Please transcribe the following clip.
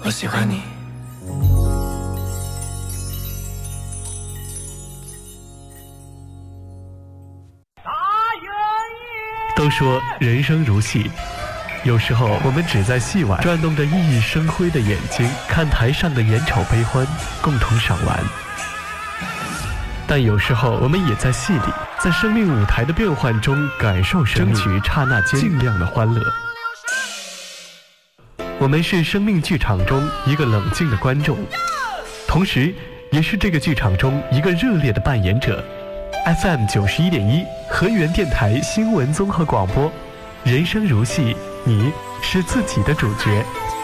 我喜欢你。 都说人生如戏，有时候我们只在戏外转动着熠熠生辉的眼睛，看台上的眼丑悲欢，共同赏玩。但有时候我们也在戏里，在生命舞台的变幻中感受生命，争取刹那间尽量的欢乐。我们是生命剧场中一个冷静的观众，同时也是这个剧场中一个热烈的扮演者。FM 91.1河源电台新闻综合广播，人生如戏，你是自己的主角。